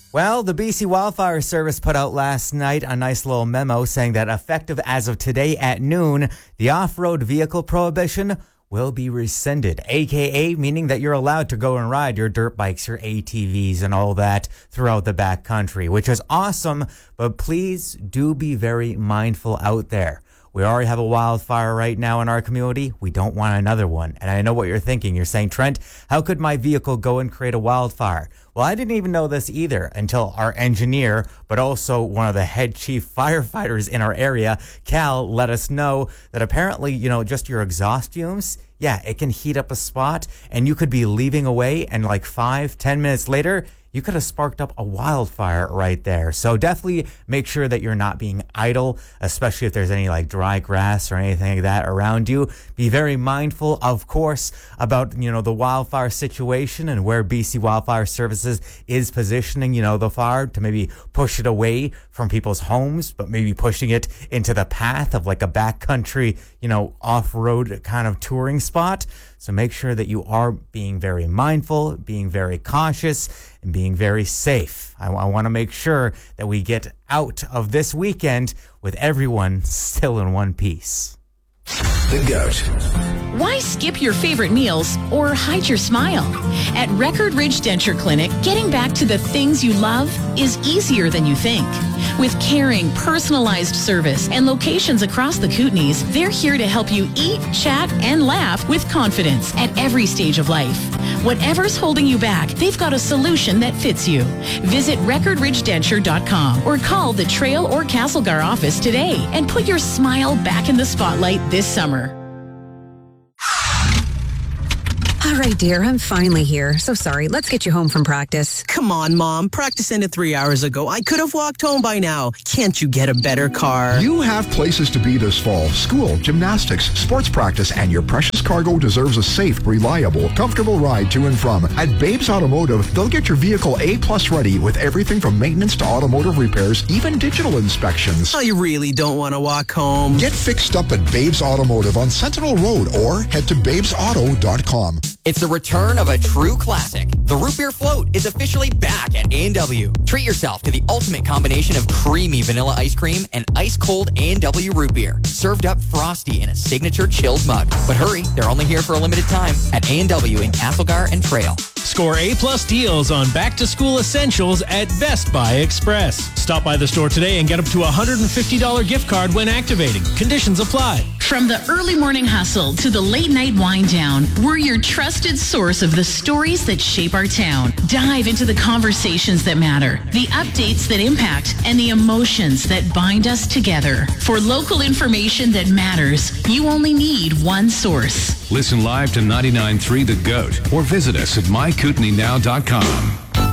Well, the BC Wildfire Service put out last night a nice little memo saying that effective as of today at noon, the off-road vehicle prohibition will be rescinded, aka meaning that you're allowed to go and ride your dirt bikes, your ATVs and all that throughout the backcountry, which is awesome, but please do be very mindful out there. We already have a wildfire right now in our community. We don't want another one. And I know what you're thinking. You're saying, Trent, how could my vehicle go and create a wildfire? Well, I didn't even know this either until our engineer, but also one of the head chief firefighters in our area, Cal, let us know that apparently, just your exhaust fumes, it can heat up a spot and you could be leaving away and like 5-10 minutes later, you could have sparked up a wildfire right there. So definitely make sure that you're not being idle, especially if there's any like dry grass or anything like that around you. Be very mindful, of course, about, the wildfire situation and where BC Wildfire Services is positioning, the fire to maybe push it away from people's homes, but maybe pushing it into the path of like a backcountry, off-road kind of touring spot. So make sure that you are being very mindful, being very cautious, and being very safe. I want to make sure that we get out of this weekend with everyone still in one piece. The Goat. Why skip your favorite meals or hide your smile? At Record Ridge Denture Clinic, getting back to the things you love is easier than you think. With caring, personalized service and locations across the Kootenays, they're here to help you eat, chat, and laugh with confidence at every stage of life. Whatever's holding you back, they've got a solution that fits you. Visit recordridgedenture.com or call the Trail or Castlegar office today and put your smile back in the spotlight this summer. All right, dear, I'm finally here. So sorry. Let's get you home from practice. Come on, Mom. Practice ended 3 hours ago. I could have walked home by now. Can't you get a better car? You have places to be this fall. School, gymnastics, sports practice, and your precious cargo deserves a safe, reliable, comfortable ride to and from. At Babes Automotive, they'll get your vehicle A-plus ready with everything from maintenance to automotive repairs, even digital inspections. I really don't want to walk home. Get fixed up at Babes Automotive on Sentinel Road or head to babesauto.com. It's the return of a true classic. The Root Beer Float is officially back at A&W. Treat yourself to the ultimate combination of creamy vanilla ice cream and ice-cold A&W root beer, served up frosty in a signature chilled mug. But hurry, they're only here for a limited time at A&W in Castlegar and Trail. Score A-plus deals on back-to-school essentials at Best Buy Express. Stop by the store today and get up to a $150 gift card when activating. Conditions apply. From the early morning hustle to the late night wind down, we're your trusted source of the stories that shape our town. Dive into the conversations that matter, the updates that impact, and the emotions that bind us together. For local information that matters, you only need one source. Listen live to 99.3 The Goat or visit us at mykootenaynow.com.